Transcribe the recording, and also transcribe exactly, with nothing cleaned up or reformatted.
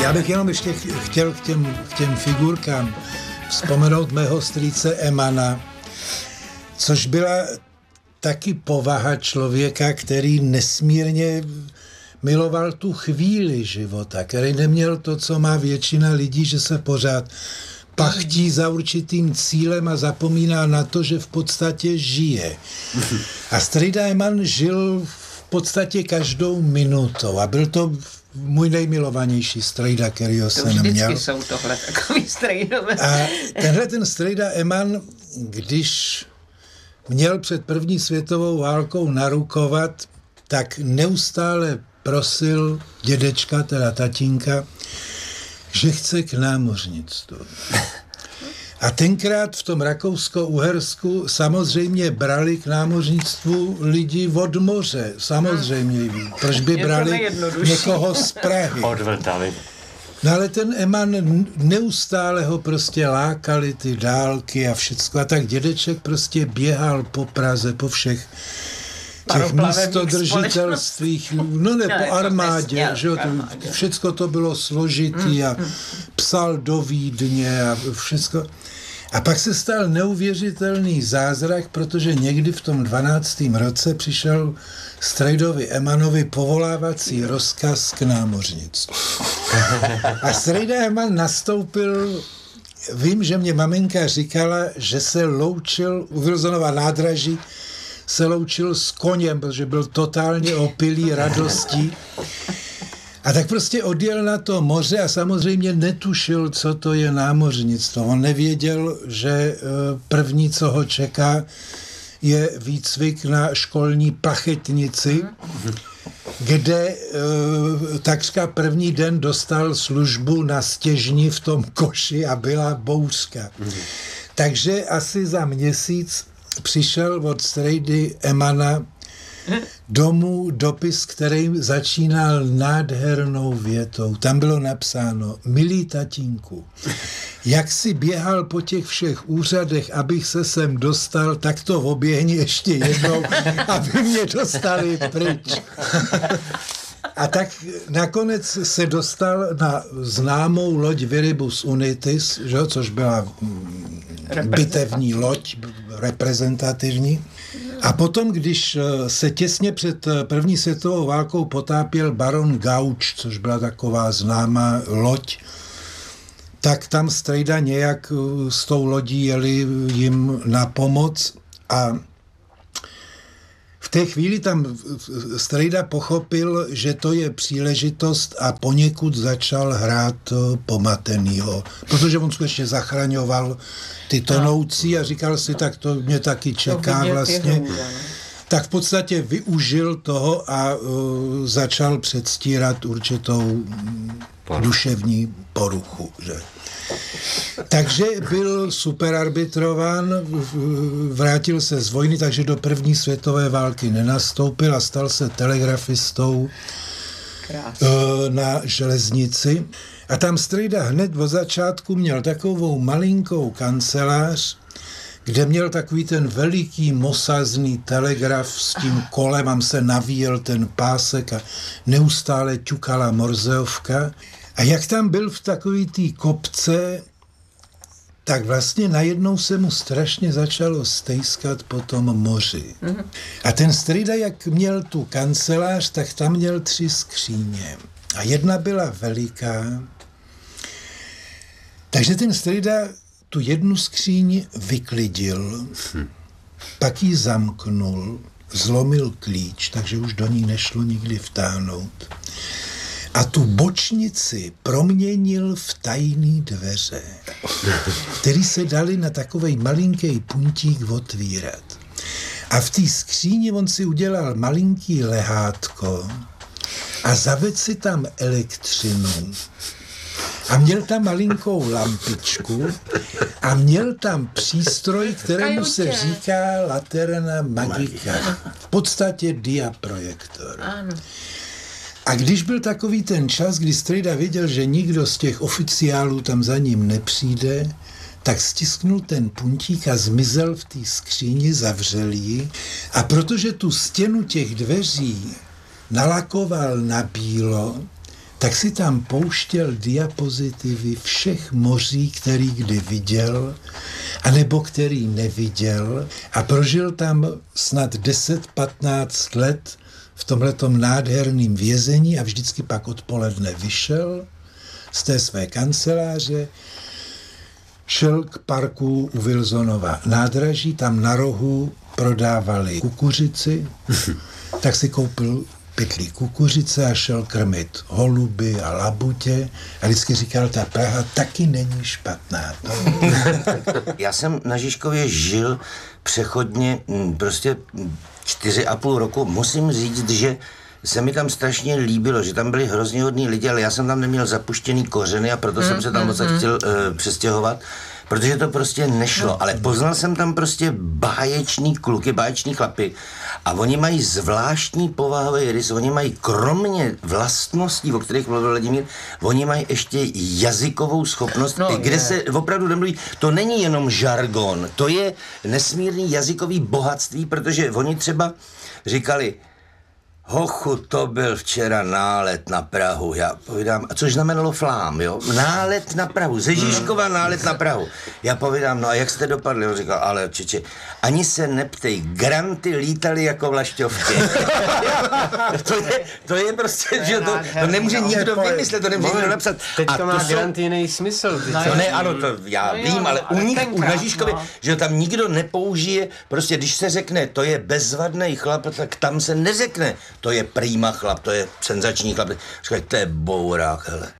Já bych jenom ještě chtěl k těm, k těm figurkám vzpomenout mého strýce Emana, což byla taky povaha člověka, který nesmírně miloval tu chvíli života, který neměl to, co má většina lidí, že se pořád pachtí za určitým cílem a zapomíná na to, že v podstatě žije. A strejda Eman žil v podstatě každou minutou a byl to můj nejmilovanější strejda, kterýho jsem měl. Vždycky jsou tohle takový strejdové. A tenhle ten strejda Eman, když měl před první světovou válkou narukovat, tak neustále prosil dědečka, teda tatínka, že chce k námořnictvu. A tenkrát v tom Rakousko-Uhersku samozřejmě brali k námořnictvu lidi od moře. Samozřejmě. Proč by brali někoho z Prahy? Odvrtali. No ale ten Eman neustále ho prostě lákali ty dálky a všecko. A tak dědeček prostě běhal po Praze, po všech těch místodržitelstvích, no ne, po armádě, že jo, to, všecko to bylo složitý a psal do Vídně a všecko. A pak se stal neuvěřitelný zázrak, protože někdy v tom dvanáctém roce přišel strejdovi Emanovi povolávací rozkaz k námořnictvu. A strejda Eman nastoupil, vím, že mě maminka říkala, že se loučil u Wilsonova nádraží, se loučil s koněm, protože byl totálně opilý radostí. A tak prostě odjel na to moře a samozřejmě netušil, co to je námořnictvo. On nevěděl, že první, co ho čeká, je výcvik na školní plachetnici, kde takřka první den dostal službu na stěžni v tom koši a byla bouřka. Takže asi za měsíc přišel od strejdy Emana domů dopis, který začínal nádhernou větou. Tam bylo napsáno: milý tatínku, jak si běhal po těch všech úřadech, abych se sem dostal, tak to oběhni ještě jednou, aby mě dostali pryč. A tak nakonec se dostal na známou loď Viribus Unitis, že, což byla bitevní loď, reprezentativní. A potom, když se těsně před první světovou válkou potápěl baron Gauč, což byla taková známá loď, tak tam strejda nějak s tou lodí jeli jim na pomoc a v té chvíli tam strejda pochopil, že to je příležitost a poněkud začal hrát pomatenýho, protože on skutečně zachraňoval ty tonoucí a říkal si, tak to mě taky čeká vlastně. Tak v podstatě využil toho a uh, začal předstírat určitou duševní poruchu. Že? Takže byl superarbitrován, vrátil se z vojny, takže do první světové války nenastoupil a stal se telegrafistou Krásný. Na železnici. A tam strejda hned od začátku měl takovou malinkou kancelář, kde měl takový ten veliký mosazný telegraf s tím kolem, tam se navíjel ten pásek a neustále ťukala morzeovka. A jak tam byl v takový té kopce, tak vlastně najednou se mu strašně začalo stejskat po tom moři. Mm-hmm. A ten strejda, jak měl tu kancelář, tak tam měl tři skříně. A jedna byla veliká. Takže ten strejda tu jednu skříň vyklidil, hm. pak ji zamknul, zlomil klíč, takže už do ní nešlo nikdy vtáhnout. A tu bočnici proměnil v tajný dveře, který se dali na takovej malinký puntík otvírat. A v té skříni on si udělal malinký lehátko a zavedl si tam elektřinu. A měl tam malinkou lampičku a měl tam přístroj, kterému se říká laterna magica. V podstatě diaprojektor. A když byl takový ten čas, kdy strejda věděl, že nikdo z těch oficiálů tam za ním nepřijde, tak stisknul ten puntík a zmizel v té skříni, zavřel ji. A protože tu stěnu těch dveří nalakoval na bílo, tak si tam pouštěl diapozitivy všech moří, který kdy viděl, anebo který neviděl a prožil tam snad deset patnáct let v tomhletom nádherném vězení a vždycky pak odpoledne vyšel z té své kanceláře, šel k parku u Wilsonova nádraží, tam na rohu prodávali kukuřici, tak si koupil pytlí kukuřice a šel krmit holuby a labutě a vždycky říkal, ta Praha taky není špatná. Já jsem na Žižkově žil přechodně prostě čtyři a půl roku. Musím říct, že se mi tam strašně líbilo, že tam byli hrozně hodní lidi, ale já jsem tam neměl zapuštěný kořeny a proto mm, jsem se tam moc mm, chtěl uh, přestěhovat, protože to prostě nešlo. No. Ale poznal jsem tam prostě báječný kluky, báječný chlapy a oni mají zvláštní povahový rys, oni mají kromě vlastností, o kterých mluvil Vladimír, oni mají ještě jazykovou schopnost, no, kde je. se opravdu nemluví. To není jenom žargon, to je nesmírný jazykový bohatství, protože oni třeba říkali, hochu, to byl včera nálet na Prahu, já povídám, což znamenalo flám, jo, nálet na Prahu, ze Žižkova nálet na Prahu. Já povídám, no a jak jste dopadli? On říkal, ale čeče, ani se neptej, granty lítali jako vlašťovky. to, je, to je prostě, to že to, to nemůže nikdo vymyslet, to nemůže nikdo napsat. Teď to má jsou... grant jiný smysl. No, no ne, ano, to já no, vím, jo, ale u nich, u na Žižkově, no. že tam nikdo nepoužije, prostě když se řekne, to je bezvadný chlap, tak tam se neřekne, to je prýma chlap, to je senzační chlap. Říkají, to je bourák, hele.